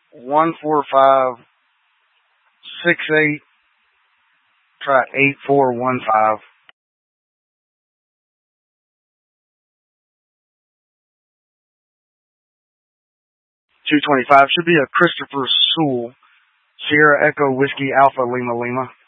14568. Try 8415. 225 should be a Christopher Sewell. Sierra Echo Whiskey Alpha Lima Lima.